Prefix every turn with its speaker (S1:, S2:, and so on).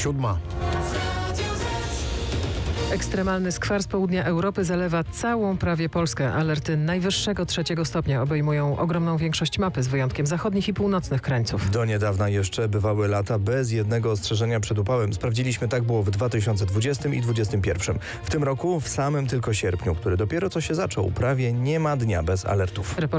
S1: 7.
S2: Ekstremalny skwar z południa Europy zalewa całą prawie Polskę. Alerty najwyższego 3 stopnia obejmują ogromną większość mapy z wyjątkiem zachodnich i północnych krańców.
S3: Do niedawna jeszcze bywały lata bez jednego ostrzeżenia przed upałem. Sprawdziliśmy, tak było w 2020 i 2021. W tym roku, w samym tylko sierpniu, który dopiero co się zaczął, prawie nie ma dnia bez alertów.